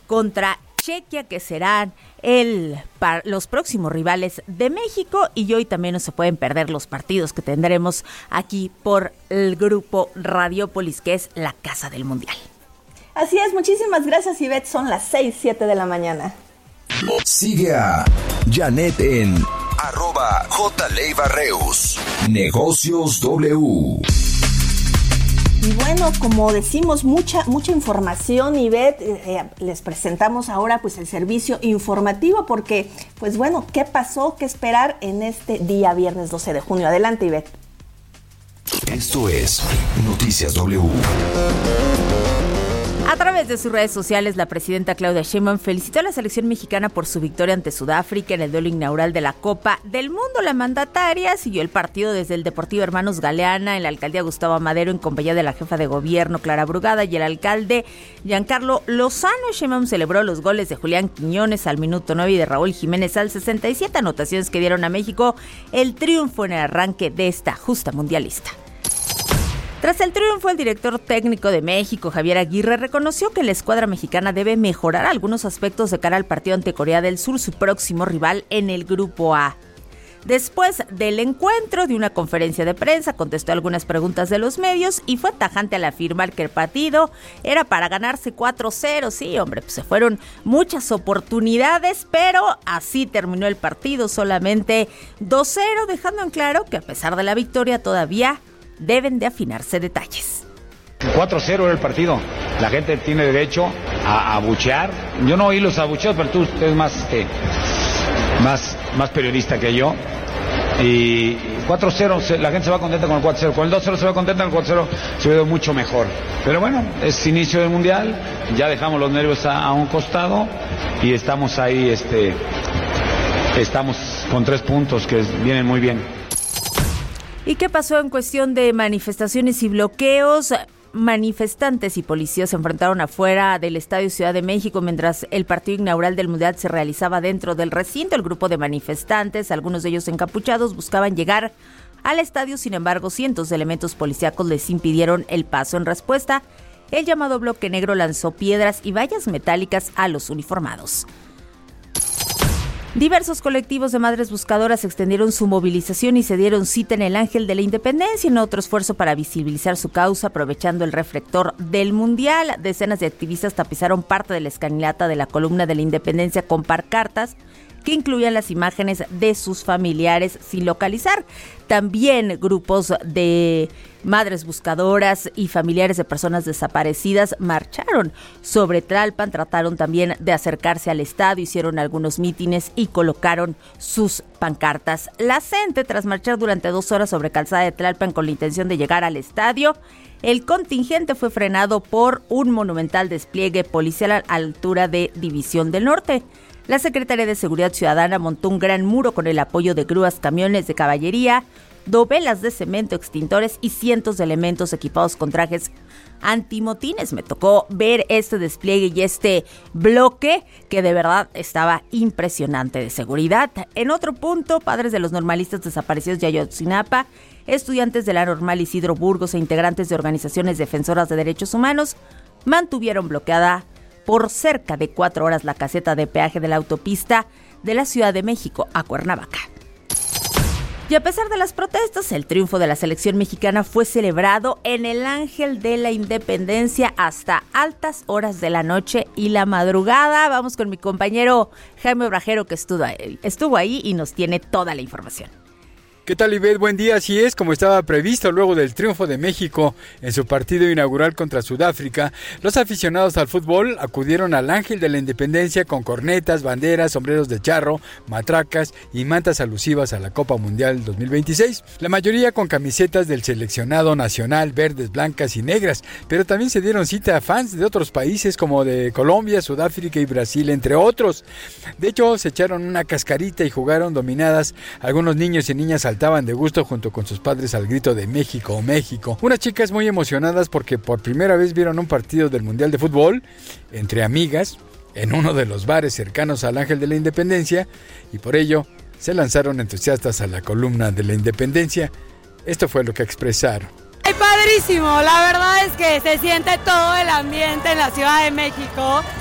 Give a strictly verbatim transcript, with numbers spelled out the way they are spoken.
contra Chequia, que serán el, para los próximos rivales de México, y hoy también no se pueden perder los partidos que tendremos aquí por el grupo Radiopolis, que es la casa del Mundial. Así es, muchísimas gracias, Ivette, son las seis, siete de la mañana. Sigue a Janet en arroba J. Leiva Reus, Negocios W. Y bueno, como decimos, mucha mucha información, Ivette, eh, les presentamos ahora pues el servicio informativo porque, pues bueno, ¿qué pasó? ¿Qué esperar en este día viernes doce de junio? Adelante, Ivette. Esto es Noticias W. A través de sus redes sociales, la presidenta Claudia Sheinbaum felicitó a la selección mexicana por su victoria ante Sudáfrica en el duelo inaugural de la Copa del Mundo. La mandataria siguió el partido desde el Deportivo Hermanos Galeana en la alcaldía Gustavo Amadero en compañía de la jefa de gobierno Clara Brugada y el alcalde Giancarlo Lozano. Sheinbaum celebró los goles de Julián Quiñones al minuto nueve y de Raúl Jiménez al sesenta y siete, anotaciones que dieron a México el triunfo en el arranque de esta justa mundialista. Tras el triunfo, el director técnico de México, Javier Aguirre, reconoció que la escuadra mexicana debe mejorar algunos aspectos de cara al partido ante Corea del Sur, su próximo rival en el Grupo A. Después del encuentro, de una conferencia de prensa, contestó algunas preguntas de los medios y fue tajante al afirmar que el partido era para ganarse cuatro cero. Sí, hombre, pues se fueron muchas oportunidades, pero así terminó el partido, solamente dos cero, dejando en claro que a pesar de la victoria todavía deben de afinarse detalles. cuatro cero era el partido. La gente tiene derecho a abuchear. Yo no oí los abucheos, pero tú eres más, este, más, más periodista que yo. Y cuatro cero, la gente se va contenta con el cuatro cero. Con el dos cero se va contenta, con el cuatro cero se ve mucho mejor. Pero bueno, es inicio del Mundial. Ya dejamos los nervios a, a un costado y estamos ahí, este, estamos con tres puntos que vienen muy bien. ¿Y qué pasó en cuestión de manifestaciones y bloqueos? Manifestantes y policías se enfrentaron afuera del Estadio Ciudad de México mientras el partido inaugural del Mundial se realizaba dentro del recinto. El grupo de manifestantes, algunos de ellos encapuchados, buscaban llegar al estadio. Sin embargo, cientos de elementos policíacos les impidieron el paso. En respuesta, el llamado Bloque Negro lanzó piedras y vallas metálicas a los uniformados. Diversos colectivos de madres buscadoras extendieron su movilización y se dieron cita en el Ángel de la Independencia en otro esfuerzo para visibilizar su causa, aprovechando el reflector del Mundial. Decenas de activistas tapizaron parte de la escalinata de la columna de la Independencia con pancartas que incluían las imágenes de sus familiares sin localizar. También grupos de madres buscadoras y familiares de personas desaparecidas marcharon sobre Tlalpan, trataron también de acercarse al estadio, hicieron algunos mítines y colocaron sus pancartas. La gente, tras marchar durante dos horas sobre Calzada de Tlalpan con la intención de llegar al estadio, el contingente fue frenado por un monumental despliegue policial a la altura de División del Norte. La Secretaría de Seguridad Ciudadana montó un gran muro con el apoyo de grúas, camiones de caballería, dovelas de cemento, extintores y cientos de elementos equipados con trajes antimotines. Me tocó ver este despliegue y este bloque que de verdad estaba impresionante de seguridad. En otro punto, padres de los normalistas desaparecidos de Ayotzinapa, estudiantes de la Normal Isidro Burgos e integrantes de organizaciones defensoras de derechos humanos mantuvieron bloqueada por cerca de cuatro horas la caseta de peaje de la autopista de la Ciudad de México a Cuernavaca. Y a pesar de las protestas, el triunfo de la selección mexicana fue celebrado en el Ángel de la Independencia hasta altas horas de la noche y la madrugada. Vamos con mi compañero Jaime Obrajero, que estuvo ahí, estuvo ahí y nos tiene toda la información. ¿Qué tal, Ivette? Buen día. Así es, como estaba previsto luego del triunfo de México en su partido inaugural contra Sudáfrica, los aficionados al fútbol acudieron al Ángel de la Independencia con cornetas, banderas, sombreros de charro, matracas y mantas alusivas a la Copa Mundial dos mil veintiséis. La mayoría con camisetas del seleccionado nacional, verdes, blancas y negras, pero también se dieron cita a fans de otros países como de Colombia, Sudáfrica y Brasil, entre otros. De hecho, se echaron una cascarita y jugaron dominadas. Algunos niños y niñas al saltaban de gusto junto con sus padres al grito de México, México. Unas chicas muy emocionadas porque por primera vez vieron un partido del Mundial de Fútbol entre amigas en uno de los bares cercanos al Ángel de la Independencia y por ello se lanzaron entusiastas a la columna de la Independencia. Esto fue lo que expresaron. ¡Ay, padrísimo! La verdad es que se siente todo el ambiente en la Ciudad de México.